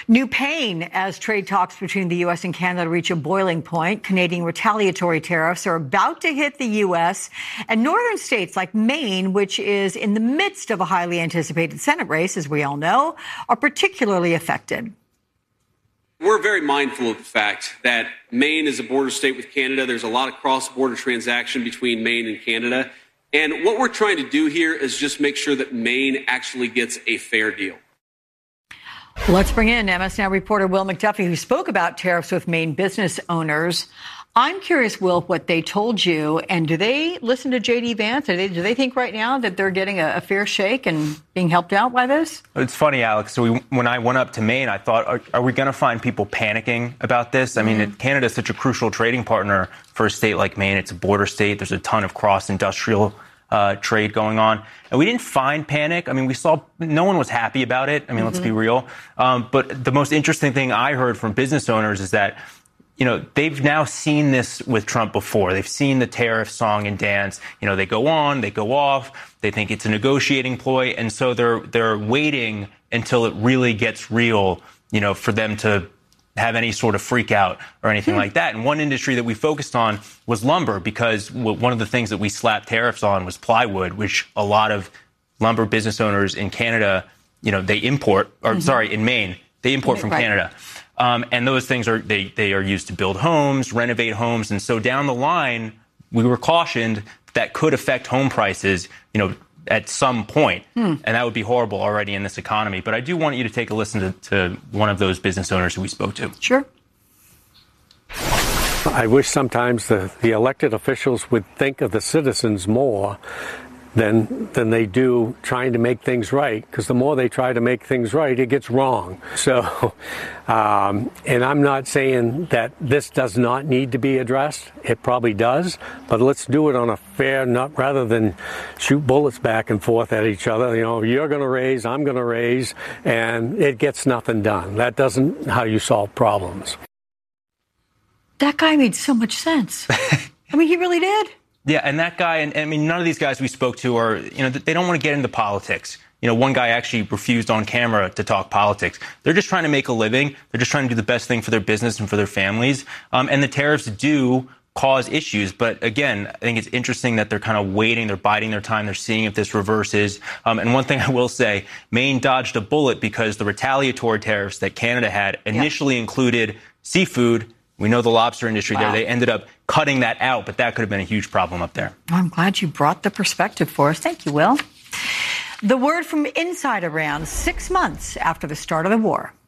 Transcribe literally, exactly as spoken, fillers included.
New pain as trade talks between the U S and Canada reach a boiling point. Canadian retaliatory tariffs are about to hit the U S, and northern states like Maine, which is in the midst of a highly anticipated Senate race, as we all know, are particularly affected. We're very mindful of the fact that Maine is a border state with Canada. There's a lot of cross-border transaction between Maine and Canada. And what we're trying to do here is just make sure that Maine actually gets a fair deal. Let's bring in M S N reporter Will McDuffie, who spoke about tariffs with Maine business owners. I'm curious, Will, what they told you, and do they listen to J D. Vance? Do they, do they think right now that they're getting a, a fair shake and being helped out by this? It's funny, Alex. So we, when I went up to Maine, I thought, are, are we going to find people panicking about this? I mean, mm-hmm. Canada is such a crucial trading partner for a state like Maine. It's a border state. There's a ton of cross-industrial Uh, trade going on. And we didn't find panic. I mean, we saw no one was happy about it. I mean, mm-hmm. let's be real. Um, but the most interesting thing I heard from business owners is that, you know, they've now seen this with Trump before. They've seen the tariff song and dance. You know, they go on, they go off. They think it's a negotiating ploy. And so they're they're waiting until it really gets real, you know, for them to have any sort of freak out or anything hmm. like that. And one industry that we focused on was lumber, because one of the things that we slapped tariffs on was plywood, which a lot of lumber business owners in Canada, you know, they import, or mm-hmm. sorry, in Maine, they import from right. Canada. Um, and those things are, they, they are used to build homes, renovate homes. And so down the line, we were cautioned that could affect home prices, you know, at some point, hmm. and that would be horrible already in this economy. But I do want you to take a listen to, to one of those business owners who we spoke to. Sure. I wish sometimes the, the elected officials would think of the citizens more than than they do trying to make things right, because the more they try to make things right, it gets wrong. So, um, and I'm not saying that this does not need to be addressed. It probably does, but let's do it on a fair, not rather than shoot bullets back and forth at each other. You know, you're going to raise, I'm going to raise, and it gets nothing done. That doesn't how you solve problems. That guy made so much sense. I mean, he really did. Yeah, and that guy, and I mean, none of these guys we spoke to are, you know, they don't want to get into politics. You know, one guy actually refused on camera to talk politics. They're just trying to make a living. They're just trying to do the best thing for their business and for their families. Um, and the tariffs do cause issues. But again, I think it's interesting that they're kind of waiting. They're biding their time. They're seeing if this reverses. Um, and one thing I will say, Maine dodged a bullet because the retaliatory tariffs that Canada had initially yeah. included seafood. We know the lobster industry wow. there. They ended up cutting that out, but that could have been a huge problem up there. Well, I'm glad you brought the perspective for us. Thank you, Will. The word from inside Iran six months after the start of the war.